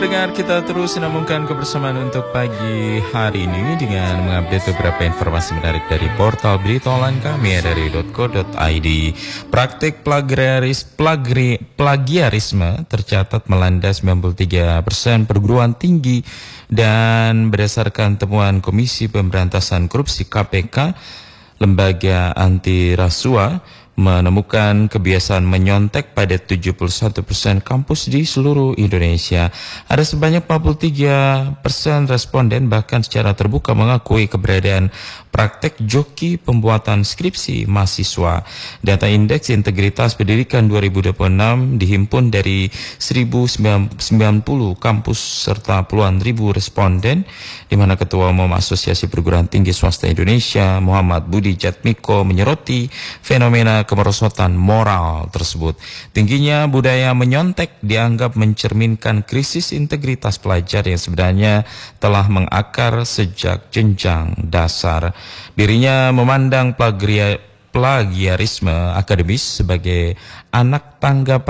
Dengar, kita terus sinambungkan kebersamaan untuk pagi hari ini dengan mengupdate beberapa informasi menarik dari portal berita online kami dari .co.id. Praktik plagiarisme tercatat melanda 93% perguruan tinggi, dan berdasarkan temuan Komisi Pemberantasan Korupsi KPK, lembaga anti rasuah menemukan kebiasaan menyontek pada 71% kampus di seluruh Indonesia. Ada sebanyak 43% responden bahkan secara terbuka mengakui keberadaan praktek joki pembuatan skripsi mahasiswa. Data Indeks Integritas Pendidikan 2026 dihimpun dari 1090 kampus serta puluhan ribu responden, di mana Ketua Umum Asosiasi Perguruan Tinggi Swasta Indonesia, Muhammad Budi Jatmiko, menyoroti fenomena kemerosotan moral tersebut. Tingginya budaya menyontek dianggap mencerminkan krisis integritas pelajar yang sebenarnya telah mengakar sejak jenjang dasar. Dirinya memandang plagiarisme akademis sebagai anak tangga